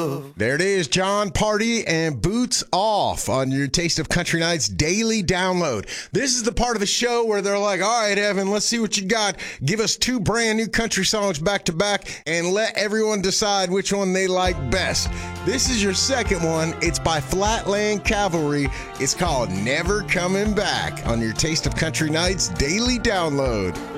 There it is, John Party and Boots Off on your Taste of Country Nights daily download. This is the part of the show where they're like, all right, Evan, let's see what you got. Give us 2 brand new country songs back to back and let everyone decide which one they like best. This is your second one. It's by Flatland Cavalry. It's called Never Coming Back on your Taste of Country Nights daily download.